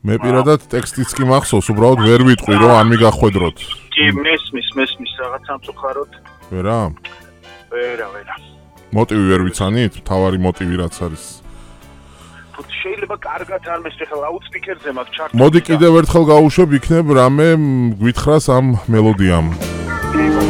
მე პირადად ტექსტიც კი მახსოვს, უბრალოდ ვერ ვიტყვი რომ არ მიგახვედროთ. კი, მესმის რაღაც სამწუხაროდ. ვერა? ვერა. მოტივი ვერ ვიცანით? თავარი მოტივი რაც არის. შეიძლება კარგად არ მესმის, ხა ლაუდსპიკერზე მაქვს ჩართული. მოდი კიდევ ერთხელ გავუშვებ, იქნებ რამე გვითხრას ამ მელოდიამ.